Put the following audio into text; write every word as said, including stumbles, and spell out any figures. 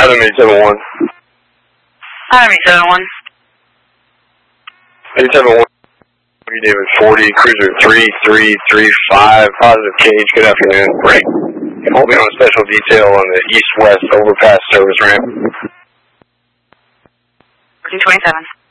Adam eight seven one. Adam eight seven one. eight seven one. David forty, cruiser three three three five, positive cage, good afternoon. Break. Hold me on a special detail on the east-west overpass service ramp. two twenty-seven.